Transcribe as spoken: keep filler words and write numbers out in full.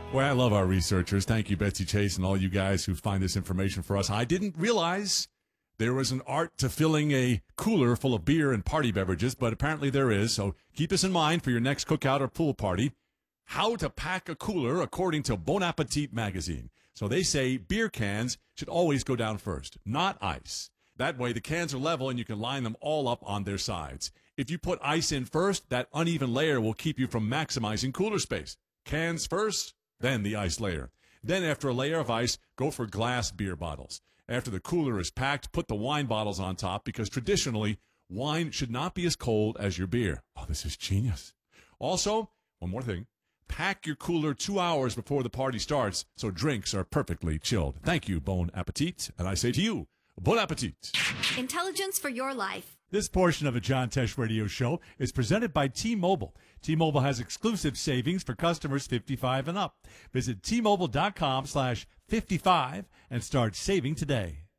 Boy, I love our researchers. Thank you, Betsy Chase, and all you guys who find this information for us. I didn't realize there was an art to filling a cooler full of beer and party beverages, but apparently there is. So keep this in mind for your next cookout or pool party. How to pack a cooler according to Bon Appetit magazine. So they say beer cans should always go down first, not ice. That way the cans are level and you can line them all up on their sides. If you put ice in first, that uneven layer will keep you from maximizing cooler space. Cans first, then the ice layer. Then after a layer of ice, go for glass beer bottles. After the cooler is packed, put the wine bottles on top because traditionally, wine should not be as cold as your beer. Oh, this is genius. Also, one more thing. Pack your cooler two hours before the party starts so drinks are perfectly chilled. Thank you, Bon Appetit. And I say to you, Bon Appetit. Intelligence for your life. This portion of the John Tesh Radio Show is presented by T-Mobile. T-Mobile has exclusive savings for customers fifty-five and up. Visit T Mobile dot com slash fifty-five and start saving today.